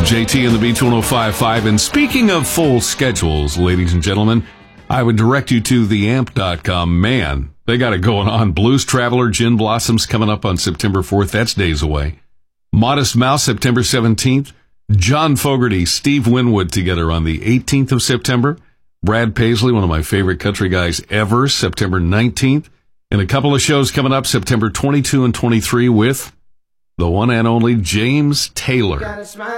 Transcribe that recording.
JT and the Beach 105.5. And speaking of full schedules, ladies and gentlemen, I would direct you to theamp.com. Man, they got it going on. Blues Traveler, Gin Blossoms coming up on September 4th. That's days away. Modest Mouse, September 17th. John Fogerty, Steve Winwood together on the 18th of September. Brad Paisley, one of my favorite country guys ever, September 19th. And a couple of shows coming up September 22 and 23 with the one and only James Taylor.